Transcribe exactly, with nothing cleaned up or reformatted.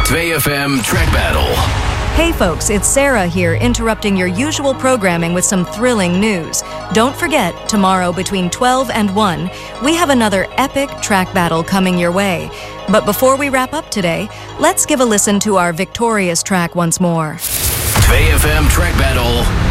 two F M Track Battle. Hey folks, it's Sarah here, interrupting your usual programming with some thrilling news. Don't forget, tomorrow between twelve and one, we have another epic track battle coming your way. But before we wrap up today, let's give a listen to our victorious track once more. two F M Track Battle